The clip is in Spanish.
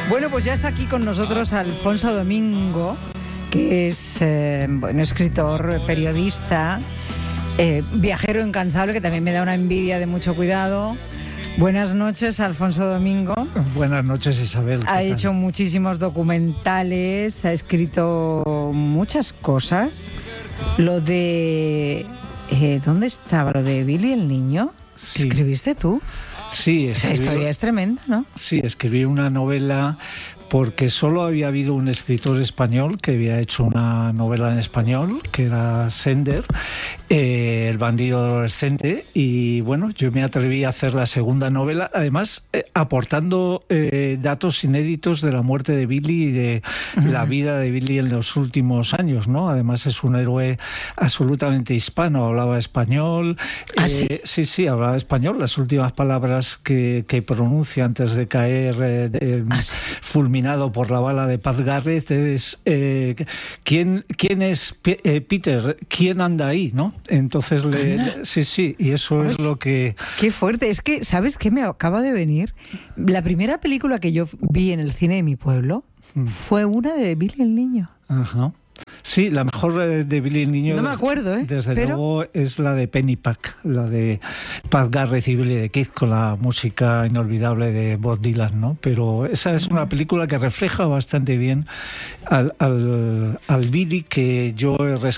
Bueno, pues ya está aquí con nosotros Alfonso Domingo, que es escritor, periodista, viajero incansable, que también me da una envidia de mucho cuidado. Buenas noches, Alfonso Domingo. Buenas noches, Isabel. Ha hecho muchísimos documentales, ha escrito muchas cosas. Lo de... ¿dónde estaba? ¿Lo de Billy el niño? Sí. ¿Escribiste tú? Sí, Esa historia es tremenda, ¿no? Sí, escribí una novela porque solo había habido un escritor español que había hecho una novela en español, que era Sender, El bandido adolescente, y bueno, yo me atreví a hacer la segunda novela, además aportando datos inéditos de la muerte de Billy y de la vida de Billy en los últimos años, ¿no? Además es un héroe absolutamente hispano, hablaba español. ¿Ah, sí? Sí, hablaba español, las últimas palabras que pronuncia antes de caer ¿Sí? fulminado por la bala de Pat Garrett es ¿quién es Peter? ¿Quién anda ahí? ¿No? Entonces sí, y eso es lo que... Qué fuerte, es que, ¿sabes qué me acaba de venir? La primera película que yo vi en el cine de mi pueblo fue una de Billy el niño. Ajá. Sí, la mejor de Billy el niño. No me acuerdo, Desde luego es la de Pennypack, la de Pat Garrett y Billy the Kid, con la música inolvidable de Bob Dylan, ¿no? Pero esa es una película que refleja bastante bien al Billy que yo he